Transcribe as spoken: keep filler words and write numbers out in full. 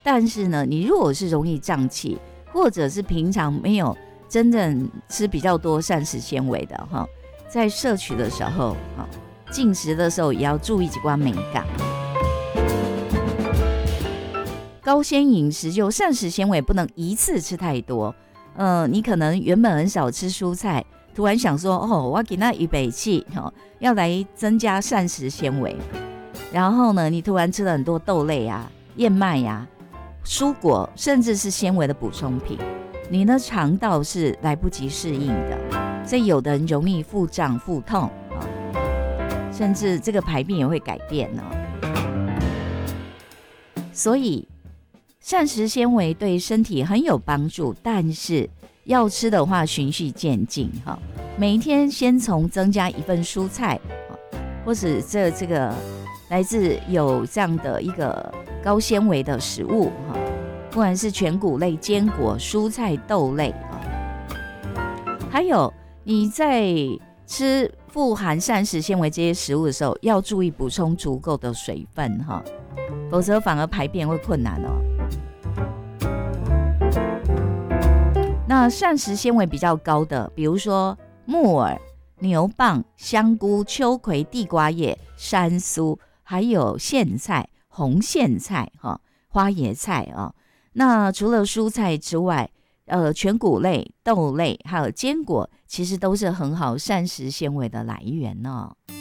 但是呢，你如果是容易胀气，或者是平常没有真正吃比较多膳食纤维的哈，在摄取的时候，进食的时候也要注意几关美感。高纤饮食就膳食纤维不能一次吃太多，呃，你可能原本很少吃蔬菜，突然想说，哦，我给那预备起，哦，要来增加膳食纤维，然后呢，你突然吃了很多豆类啊、燕麦呀、啊、蔬果，甚至是纤维的补充品，你的肠道是来不及适应的，所以有的人容易腹胀、腹痛，哦，甚至这个排便也会改变哦。所以膳食纤维对身体很有帮助，但是要吃的话循序渐进，每一天先从增加一份蔬菜，或是这这个来自有这样的一个高纤维的食物，不管是全谷类、坚果、蔬菜、豆类，还有你在吃富含膳食纤维这些食物的时候，要注意补充足够的水分，否则反而排便会困难哦。那膳食纤维比较高的，比如说木耳、牛蒡、香菇、秋葵、地瓜叶、山苏，还有苋菜、红苋菜、花椰菜啊。那除了蔬菜之外，呃，全谷类、豆类还有坚果，其实都是很好膳食纤维的来源哦。